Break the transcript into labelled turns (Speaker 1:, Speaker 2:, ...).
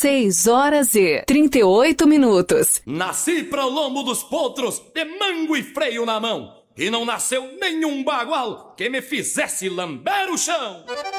Speaker 1: 6h38.
Speaker 2: Nasci para o lombo dos potros, de mango e freio na mão. E não nasceu nenhum bagual que me fizesse lamber o chão.